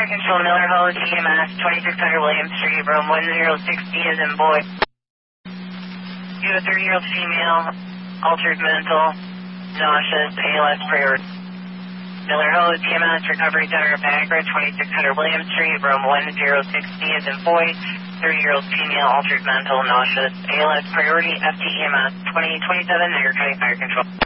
Fire Control, Miller Hose, EMS, 2600 William Street, room 1060 is in boy. You have a 30-year-old female, altered mental, nauseous, ALS priority. Miller Hose, EMS, Recovery Center, Packard, 2600 William Street, room 1060 is in boy. 30-year-old female, altered mental, nauseous, ALS priority, FTEMS, 2027, Niagara County Fire Control.